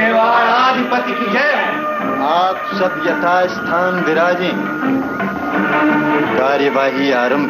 मेवाड़ाधिपति की जय। आप सब यथास्थान विराजें। कार्यवाही आरंभ